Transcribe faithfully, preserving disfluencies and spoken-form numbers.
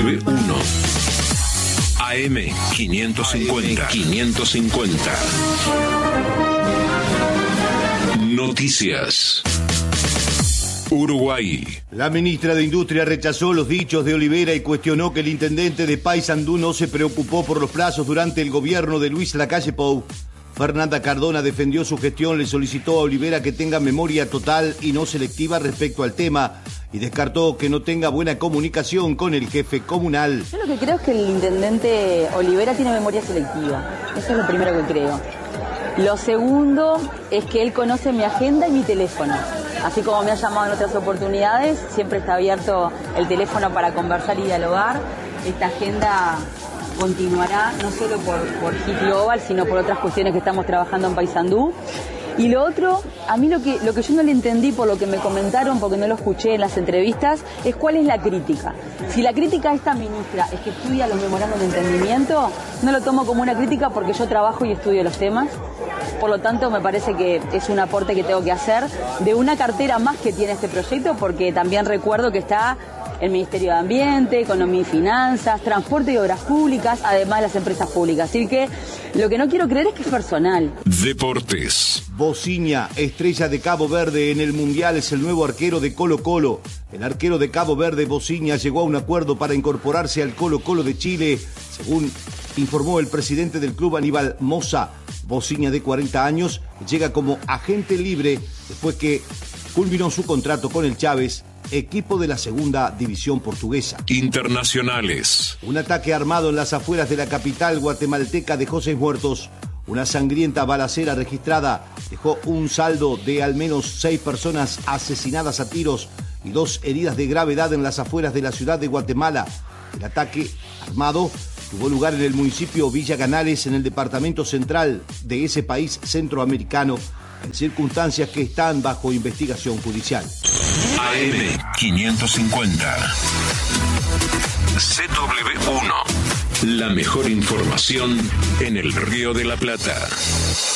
W uno. A M quinientos cincuenta. quinientos cincuenta. Noticias. Uruguay. La ministra de Industria rechazó los dichos de Olivera y cuestionó que el intendente de Paysandú no se preocupó por los plazos durante el gobierno de Luis Lacalle Pou. Fernanda Cardona defendió su gestión, le solicitó a Olivera que tenga memoria total y no selectiva respecto al tema y descartó que no tenga buena comunicación con el jefe comunal. Yo lo que creo es que el intendente Olivera tiene memoria selectiva. Eso es lo primero que creo. Lo segundo es que él conoce mi agenda y mi teléfono. Así como me ha llamado en otras oportunidades, siempre está abierto el teléfono para conversar y dialogar. Esta agenda continuará no solo por, por Hit Global, sino por otras cuestiones que estamos trabajando en Paysandú. Y lo otro, a mí lo que, lo que yo no le entendí por lo que me comentaron, porque no lo escuché en las entrevistas, es cuál es la crítica. Si la crítica a esta ministra es que estudia los memorandos de entendimiento, no lo tomo como una crítica porque yo trabajo y estudio los temas. Por lo tanto, me parece que es un aporte que tengo que hacer de una cartera más que tiene este proyecto, porque también recuerdo que está el Ministerio de Ambiente, Economía y Finanzas, Transporte y Obras Públicas, además de las empresas públicas. Así que lo que no quiero creer es que es personal. Deportes. Bociña, estrella de Cabo Verde en el Mundial, es el nuevo arquero de Colo-Colo. El arquero de Cabo Verde, Bociña, llegó a un acuerdo para incorporarse al Colo-Colo de Chile, según informó el presidente del club, Aníbal Mosa. Bociña, de cuarenta años, llega como agente libre después que culminó su contrato con el Chávez, equipo de la segunda división portuguesa. Internacionales. Un ataque armado en las afueras de la capital guatemalteca dejó seis muertos. Una sangrienta balacera registrada dejó un saldo de al menos seis personas asesinadas a tiros y dos heridas de gravedad en las afueras de la ciudad de Guatemala. El ataque armado tuvo lugar en el municipio Villa Canales, en el departamento central de ese país centroamericano, en circunstancias que están bajo investigación judicial. A M quinientos cincuenta. C W uno. La mejor información en el Río de la Plata.